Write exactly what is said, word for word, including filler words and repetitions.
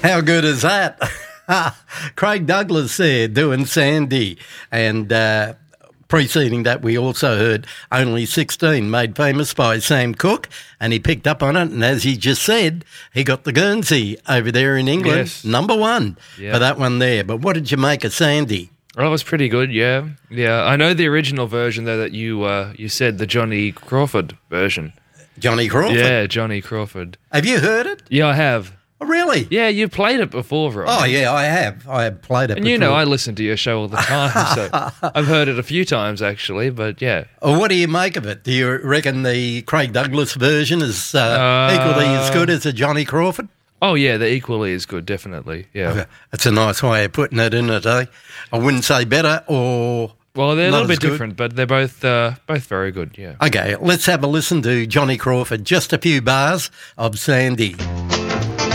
How good is that? Craig Douglas there doing Sandy. And uh, preceding that, we also heard Only sixteen, made famous by Sam Cooke, and he picked up on it. And as he just said, he got the Guernsey over there in England, yes. number one yeah. for that one there. But what did you make of Sandy? Oh, it was pretty good, yeah. Yeah, I know the original version, though, that you uh, you said, the Johnny Crawford version. Johnny Crawford? Yeah, Johnny Crawford. Have you heard it? Yeah, I have. Oh, really? Yeah, you played it before, Rob. Oh, yeah, I have. I have played it And before. you know, I listen to your show all the time, so I've heard it a few times, actually, but yeah. Well, what do you make of it? Do you reckon the Craig Douglas version is uh, Uh, equally as good as the Johnny Crawford? Oh, yeah, the equally is good, definitely, yeah. That's a nice way of putting it, isn't it, eh? I wouldn't say better or Well, they're a not little as bit good. different, but they're both uh, both very good, yeah. Okay, let's have a listen to Johnny Crawford. Just a few bars of Sandy.